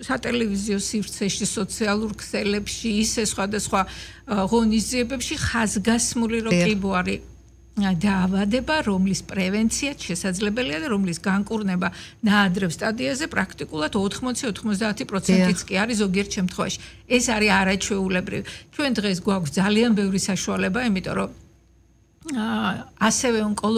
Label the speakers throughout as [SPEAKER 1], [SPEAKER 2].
[SPEAKER 1] სატელევიზიო სივრცეში, სოციალურ ქსელებში, ისე სხვადასხვა ღონისძიებებში ხაზგასმული რო კიბო არის დაავადება, რომლის პრევენცია შესაძლებელია და რომლის განკურნება ნაადრევ სტადიაზე პრაქტიკულად 80-90%-იც კი არის ზოგიერთ შემთხვევაში. ეს არის არაჩვეულებრივი. ჩვენ დღეს გვაქვს ძალიან ბევრი საშუალება, იმიტომ რომ ასევე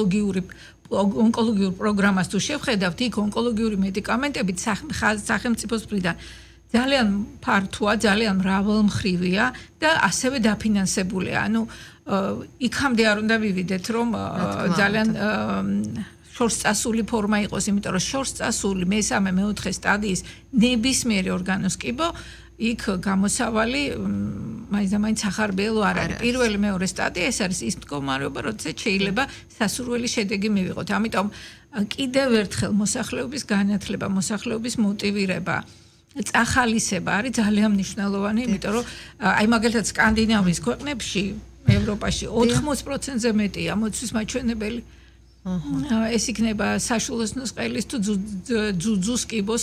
[SPEAKER 1] ონკოლოგიურ პროგრამას თუ შევხედავთ, იქ ონკოლოგიური მედიკამენტებით სახელმწიფოს მხრიდან ძალიან ფართოა, ძალიან მრავალმხრივია და ასევე დაფინანსებულია. ანუ იქამდე არ უნდა ვივიდეთ, რომ ძალიან შორსწასული ფორმა იყოს, იმიტომ რომ შორსწასული მესამე მეოთხე სტადიის ნებისმიერი ორგანოს კიბო იქ გამოსავალი მაინც ახარბიელო არ არის. პირველი მეორე სტადია ეს არის ის მდგომარეობა, როდესაც შეიძლება სასურველი შედეგი მივიღოთ. ამიტომ კიდევ ერთხელ მოსახლეობის განათლება, მოსახლეობის მოტივირება, წახალისება არის ძალიან მნიშვნელოვანი, იმიტომ რომ აი მაგალითად სკანდინავიის ქვეყნებში, ევროპაში 80%-ზე მეტია მოცვის მაჩვენებელი. ეს იქნება საშუალო სკელის თუ ძუძუს კიბოს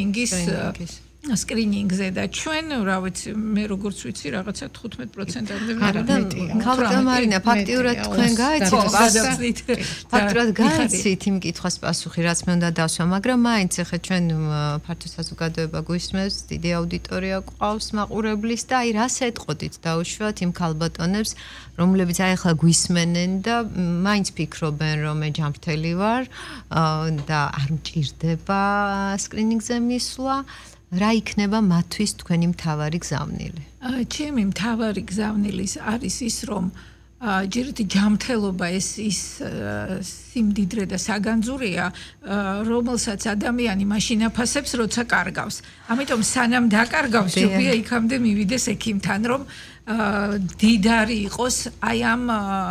[SPEAKER 1] სკრინინგზე და ჩვენ, რა ვიცი, მე როგორც ვიცი, რაღაცა 15%-ამდე მეტია.
[SPEAKER 2] ქალბატონო მარინა, ფაქტიურად თქვენ გაიცით, ფაქტიურად გაიცით იმ კითხვას პასუხი, რაც მე უნდა დავსვა, მაგრამ მაინც ახლა ჩვენ ფართო საზოგადოება გვისმენს, დიდი აუდიტორია გვყავს მაყურებლის და აი რას ეტყოდით დაუშვათ იმ ქალბატონებს, რომლებიც აი ახლა გვისმენენ და მაინც ფიქრობენ, რომ მე ჯანმრთელი ვარ და არ მჭირდება სკრინინგზე მისვლა. რა იქნება მათთვის თქვენი მთავარი გზავნილი?
[SPEAKER 1] ჩემი მთავარი გზავნილი არის ის, რომ ჯერეთი ჯანმრთელობა ის სიმდიდრე და საგანძურია, რომელსაც ადამიანი მაშინ აფასებს, როცა კარგავს. ამიტომ სანამ დაკარგავს, ჯობია იქამდე მივიდეს ექიმთან, რომ დიდარი იყოს აი ამ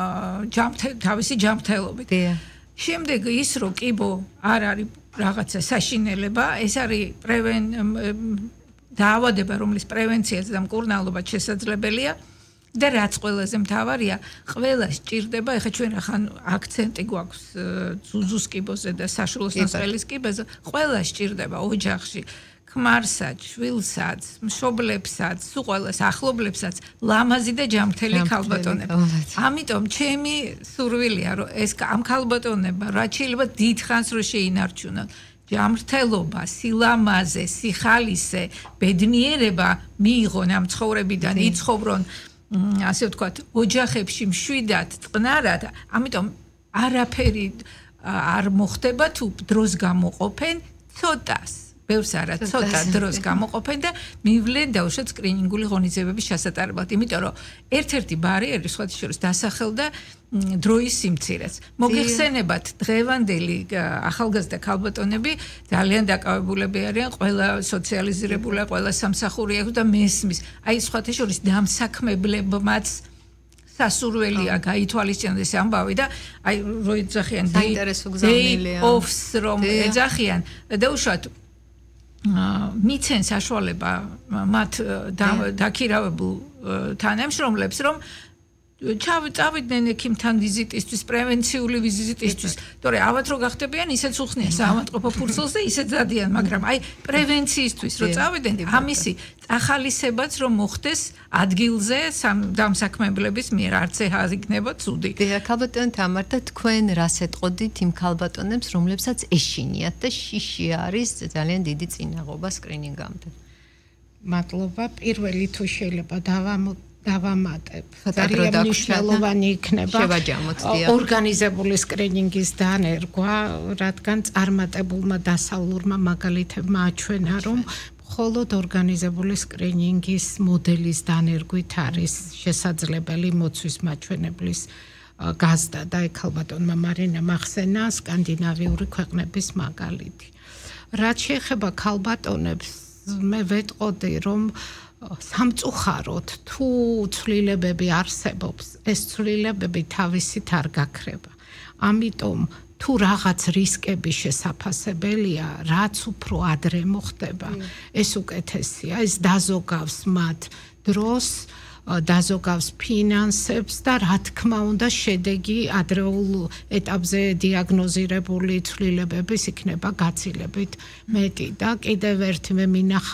[SPEAKER 1] თავისი ჯანმრთელობით. შემდეგ ის, რომ კიბო არ არის რაღაცა საშინელება, ეს არის დაავადება, რომლის პრევენციაც და მკურნალობა შესაძლებელია და რაც ყველაზე მთავარია, ყველა სჭირდება, ეხლა ჩვენ ახლა აქცენტი გვაქვს ძუძუს კიბოზე და საშუალო სკელის კიბოზე, ყველა სჭირდება ოჯახში, ქმარსაც, შვილსაც, მშობლებსაც, სულ ყველას ახლობლებსაც ლამაზი და ჯანმრთელი ქალბატონები. ამიტომ ჩემი სურვილია, რომ ეს ამ ქალბატონებმა რაც შეიძლება დიდხანს რომ შეინარჩუნონ ჯანმრთელობა, სილამაზე, სიხალისე, ბედნიერება მიიღონ ამ ცხოვრებიდან, იცხოვრონ ასე ვთქვათ, ოჯახებში მშვიდად, წყნარად. ამიტომ არაფერი არ მოხდება თუ დროს გამოყოფენ ცოტას. ბევრს არა, ცოტა დროს გამოყოფენ და მივლენ დაუშვათ სკრინინგული ღონისძიებების ჩასატარებლად, იმიტომ რომ ერთ-ერთი ბარიერი სხვათა შორის დასახელდა დროის სიმცირეს. მოგეხსენებათ, დღევანდელი ახალგაზრდა ქალბატონები ძალიან დაკავებულები არიან, ყველა სოციალიზირებულია, ყველა სამსახური აქვს და მესმის. აი სხვათა შორის დამსაქმებლებმაც სასურველია გაითვალისწინონ ეს ამბავი და აი რო ეძახიან
[SPEAKER 2] საინტერესო გზავნილია.
[SPEAKER 1] ოფს რომ ეძახიან და უშუალოდ მიცენ საშუალება მათ დაქირავებულ თანამშრომლებს, რომ წავიდნენ ექიმთან ვიზიტისთვის, პრევენციული ვიზიტისთვის. თორე ავად რო გახდებიან, ისეც უხსნიან საავადმყოფო ფურცელს და ისეც დადიან, მაგრამ აი პრევენციისთვის რო წავიდნენ, ამისი წახალისებაც რომ მოხდეს ადგილზე დამსაქმებლების მიერ, არც ეს იქნება ცუდი.
[SPEAKER 2] ქალბატონო თამარ, თქვენ რას ეტყოდით იმ ქალბატონებს, რომლებსაც ეშინიათ და შიში არის ძალიან დიდი წინაღობა სკრინინგამდე?
[SPEAKER 3] მადლობა. პირველი თუ შეიძლება დავამატებ. ძალიან მნიშვნელოვანი იქნება ორგანიზებული სკრინინგის დანერგვა, რადგან წარმატებულმა დასავლურმა მაგალითებმა აჩვენა, რომ მხოლოდ ორგანიზებული სკრინინგის მოდელის დანერგვით არის შესაძლებელი მოცვის მაჩვენებლის გაზრდა და ქალბატონმა მარინა მახსენა სკანდინავიური ქვეყნების მაგალითი. რაც შეეხება ქალბატონებს, მე ვეტყოდი, რომ სამწუხაროდ თუ ცვლილებები არსებობს, ეს ცვლილებები თავისით არ გაქრება. ამიტომ თუ რაღაც რისკები შესაფასებელია, რაც უფრო ადრე მოხდება, ეს უკეთესია, ეს დაზოგავს მათ დროს, დაზოგავს ფინანსებს და რა თქმა უნდა შედეგი ადრეულ ეტაპზე დიაგნოზირებული ცვლილებების იქნება გაცილებით მეტი და კიდევ ერთი მე